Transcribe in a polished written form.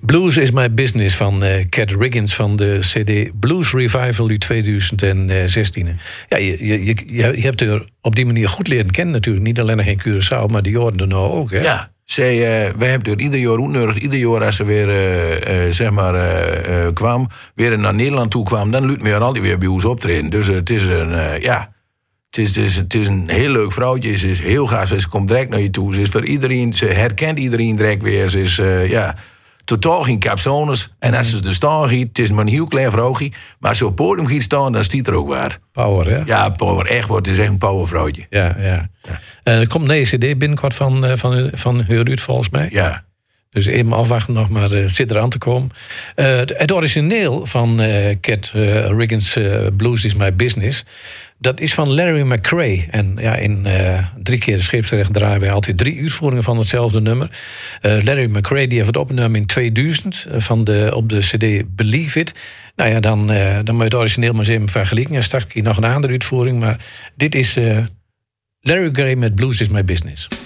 Blues is My Business van Cat Riggins van de CD Blues Revival uit 2016. Ja, je hebt er op die manier goed leren kennen natuurlijk. Niet alleen in Curaçao, maar die jaren daarna ook. Hè? Ja, wij hebben er ieder jaar uitgenodigd. Ieder jaar als ze weer kwam, weer naar Nederland toe kwam, dan liet me er altijd weer bij ons optreden. Dus het is Het is een heel leuk vrouwtje. Ze is heel gaaf. Ze komt direct naar je toe. Ze is voor iedereen. Ze herkent iedereen direct weer. Ze is totaal geen capsones. En als ze er staan giet, het is maar een heel klein vrouwtje. Maar als ze op het podium giet staan, dan stiet er ook waar. Power, hè? Ja, power. Echt, het is echt een power vrouwtje. Ja. Er komt een CD binnenkort van Heurut, volgens mij. Ja. Dus even afwachten nog, maar zit eraan te komen. Het origineel van Cat Riggins' Blues is My Business, dat is van Larry McCray. En ja, in 3 keer de scheepsrecht draaien wij altijd 3 uitvoeringen van hetzelfde nummer. Larry McCray die heeft het opgenomen in 2000 op de CD Believe It. Nou ja, dan moet je het origineel maar eens even vergelijken. En straks nog een andere uitvoering, maar dit is Larry McCray met Blues is My Business.